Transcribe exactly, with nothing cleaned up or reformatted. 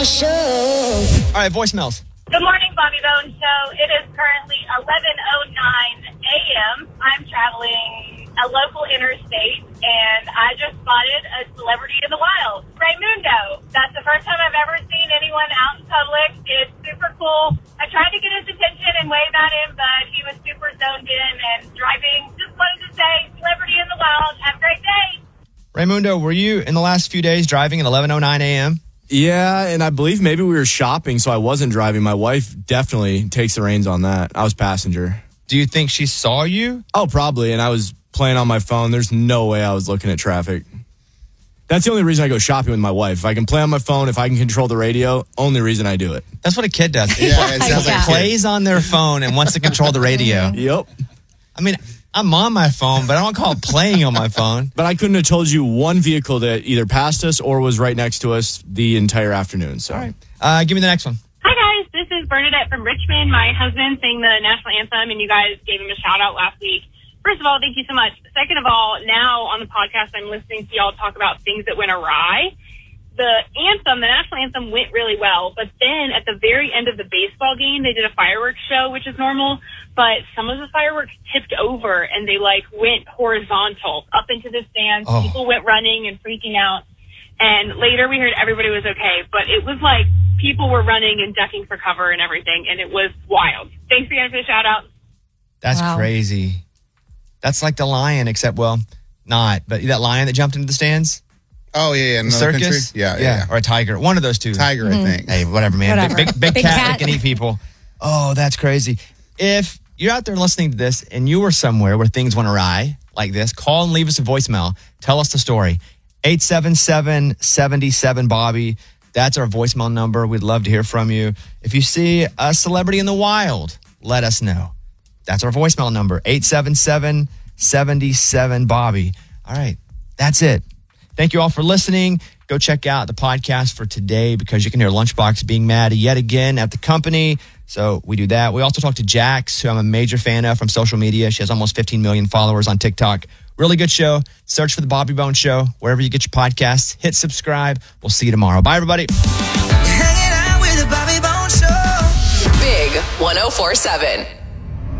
Show. All right, voicemails. Good morning, Bobby Bones Show. It is currently eleven oh nine a.m. I'm traveling a local interstate, and I just spotted a celebrity in the wild, Raymundo. That's the first time I've ever seen anyone out in public. It's super cool. I tried to get his attention and wave at him, but he was super zoned in and driving. Just wanted to say, celebrity in the wild. Have a great day. Raymundo, were you in the last few days driving at eleven oh nine a.m.? Yeah, and I believe maybe we were shopping, so I wasn't driving. My wife definitely takes the reins on that. I was passenger. Do you think she saw you? Oh, probably, and I was playing on my phone. There's no way I was looking at traffic. That's the only reason I go shopping with my wife. If I can play on my phone, if I can control the radio, only reason I do it. That's what a kid does. Yeah, it sounds He like a kid. plays on their phone and wants to control the radio. Yep. I mean, I'm on my phone, but I don't call it playing on my phone. But I couldn't have told you one vehicle that either passed us or was right next to us the entire afternoon. So, All right. Uh, give me the next one. Hi, guys. This is Bernadette from Richmond. My husband sang the national anthem, and you guys gave him a shout-out last week. First of all, thank you so much. Second of all, now on the podcast, I'm listening to y'all talk about things that went awry. The anthem, the national anthem, went really well, but then at the very end of the baseball game, they did a fireworks show, which is normal, but some of the fireworks tipped over, and they, like, went horizontal up into the stands. Oh. People went running and freaking out, and later we heard everybody was okay, but it was like people were running and ducking for cover and everything, and it was wild. Thanks again for the shout-out. That's Wow. crazy. That's like the lion, except, well, not. But that lion that jumped into the stands? Oh, yeah, yeah. In The another circus? country? Yeah, yeah, yeah. Or a tiger. One of those two. Tiger, I think. Hey, whatever, man. Whatever. Big, big, big, Big cat, cat. that can eat people. Oh, that's crazy. If you're out there listening to this and you were somewhere where things went awry like this, call and leave us a voicemail. Tell us the story. eight seven seven, seven seven, Bobby. That's our voicemail number. We'd love to hear from you. If you see a celebrity in the wild, let us know. That's our voicemail number, eight seven seven, seven seven, Bobby. All right, that's it. Thank you all for listening. Go check out the podcast for today because you can hear Lunchbox being mad yet again at the company. So we do that. We also talked to Jax, who I'm a major fan of from social media. She has almost fifteen million followers on TikTok. Really good show. Search for The Bobby Bones Show wherever you get your podcasts. Hit subscribe. We'll see you tomorrow. Bye, everybody. Hanging out with The Bobby Bones Show. Big one oh four seven.